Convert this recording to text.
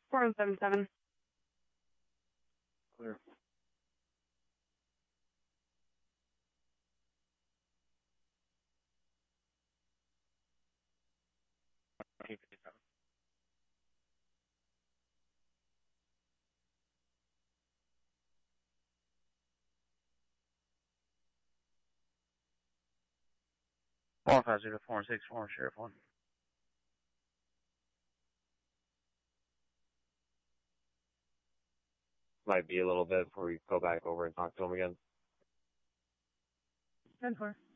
4077. Clear. Four five zero four six four Sheriff 1. Might be a little bit before we go back over and talk to him again. 10-4.